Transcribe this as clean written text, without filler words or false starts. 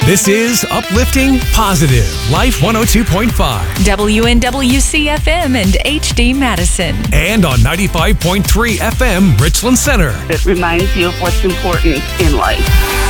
This is Uplifting Positive Life 102.5 WNWC-FM and HD Madison. and on 95.3 FM Richland Center. It reminds you of what's important in life.